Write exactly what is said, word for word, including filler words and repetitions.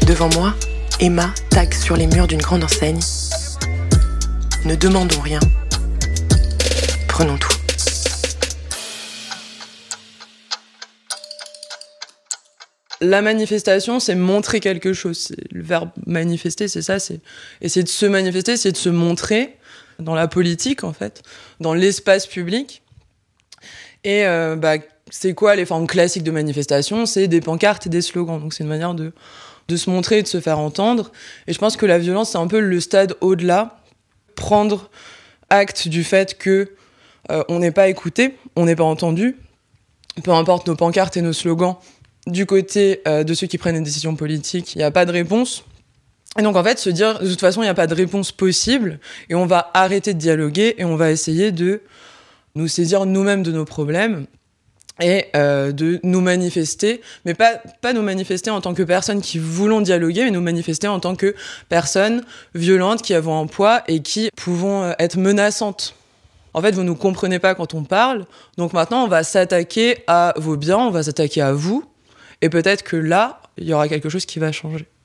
Devant moi, Emma tague sur les murs d'une grande enseigne. Ne demandons rien. Prenons tout. La manifestation, c'est montrer quelque chose. C'est le verbe manifester, c'est ça, c'est essayer de se manifester, c'est de se montrer dans la politique, en fait, dans l'espace public. Et euh, bah, c'est quoi les formes classiques de manifestation ? C'est des pancartes et des slogans. Donc c'est une manière de, de se montrer et de se faire entendre. Et je pense que la violence, c'est un peu le stade au-delà. Prendre acte du fait que euh, on n'est pas écouté, on n'est pas entendu. Peu importe nos pancartes et nos slogans, du côté euh, de ceux qui prennent les décisions politiques, il n'y a pas de réponse. Et donc en fait, se dire, de toute façon, il n'y a pas de réponse possible, et on va arrêter de dialoguer, et on va essayer de nous saisir nous-mêmes de nos problèmes, et euh, de nous manifester, mais pas, pas nous manifester en tant que personnes qui voulons dialoguer, mais nous manifester en tant que personnes violentes, qui avons un poids, et qui pouvons être menaçantes. En fait, vous ne nous comprenez pas quand on parle, donc maintenant, on va s'attaquer à vos biens, on va s'attaquer à vous, et peut-être que là, il y aura quelque chose qui va changer.